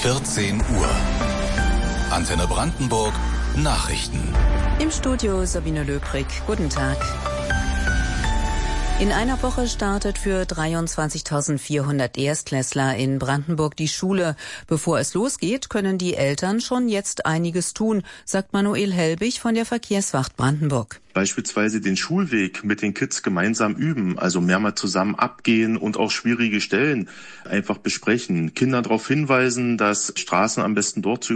14 Uhr. Antenne Brandenburg. Nachrichten. Im Studio Sabine Löbrig. Guten Tag. In einer Woche startet für 23.400 Erstklässler in Brandenburg die Schule. Bevor es losgeht, können die Eltern schon jetzt einiges tun, sagt Manuel Helbig von der Verkehrswacht Brandenburg. Beispielsweise den Schulweg mit den Kids gemeinsam üben, also mehrmals zusammen abgehen und auch schwierige Stellen einfach besprechen. Kinder darauf hinweisen, dass Straßen am besten dort zu